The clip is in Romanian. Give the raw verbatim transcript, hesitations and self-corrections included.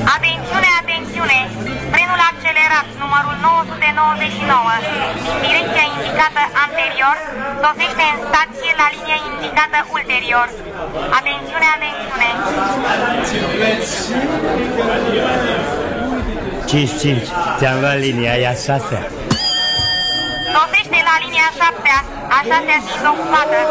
Atențiune, atențiune! Trenul accelerat numărul nouă sute nouăzeci și nouă din direcția indicată anterior sosește în stație la linia indicată ulterior. Atențiune, atențiune! cinci cinci, ți-am luat linia, e a șasea. Sosește la linia șaptea, a șasea fiind ocupată.